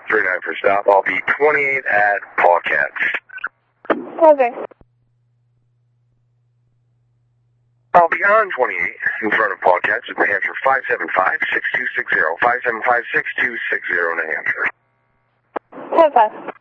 39 for stop. I'll be 28 at Paul Cats. Okay. I'll be on 28 in front of Paul Cats with New Hampshire 575-6260. 575-6260, New Hampshire. 10-5.